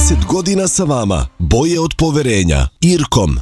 30 godina sa vama. Boje od poverenja. Irkom.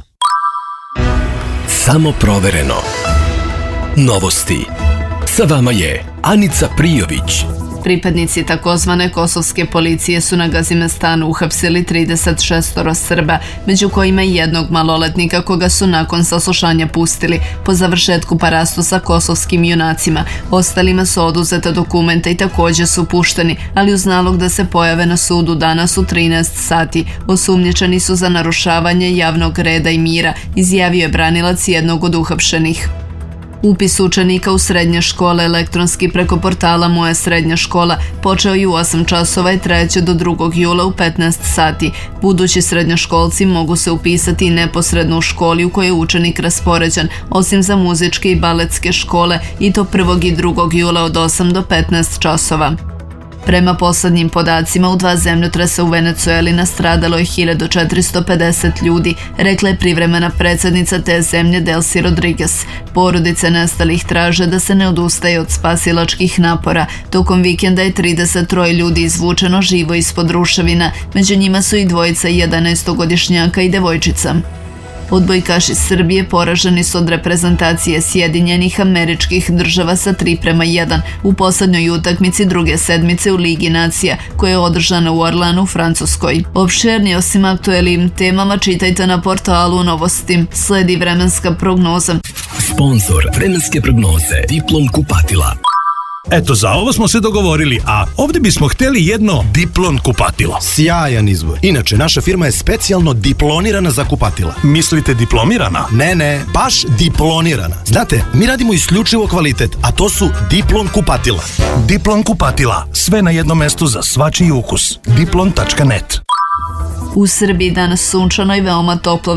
Samo provereno. Novosti. Sa vama je Anica Prijović. Pripadnici takozvane kosovske policije su na Gazimestanu uhapsili 36 Srba, među kojima i jednog maloletnika koga su nakon saslušanja pustili po završetku parastu sa kosovskim junacima. Ostalima su oduzeta dokumenta i također su pušteni, ali uz nalog da se pojave na sudu danas u 13 sati. Osumnjičeni su za narušavanje javnog reda i mira, izjavio je branilac jednog od uhapšenih. Upis učenika u srednje škole elektronski preko portala Moja srednja škola počeo je u 8 časova i trajeće do 2. jula u 15 sati. Budući srednjoškolci mogu se upisati i neposredno u školi u kojoj je učenik raspoređen, osim za muzičke i baletske škole, i to 1. i 2. jula od 8 do 15 časova. Prema poslednjim podacima, u 2 zemljotresa u Venecueli nastradalo je 1450 ljudi, rekla je privremena predsjednica te zemlje Delcy Rodriguez. Porodice nestalih traže da se ne odustaje od spasilačkih napora. Tokom vikenda je 33 ljudi izvučeno živo ispod ruševina, među njima su i dvojica 11-godišnjaka i devojčica. Odbojkaši Srbije poraženi su od reprezentacije Sjedinjenih Američkih Država sa 3:1 u poslednjoj utakmici druge sedmice u Ligi nacija, koja je održana u Orlanu, Francuskoj. Opširnije osim aktuelnim temama čitajte na portalu Novosti. Sledi vremenska prognoza. Sponzor vremenske prognoze Diplom kupatila. Eto, za ovo smo se dogovorili, a ovdje bismo htjeli jedno Diplon kupatilo. Sjajan izbor. Inače, naša firma je specijalno diplonirana za kupatila. Mislite diplomirana? Ne, baš diplonirana. Znate, mi radimo isključivo kvalitet, a to su Diplon kupatila. Diplon kupatila. Sve na jednom mestu za svačiji ukus. Diplon.net. U Srbiji danas sunčano i veoma toplo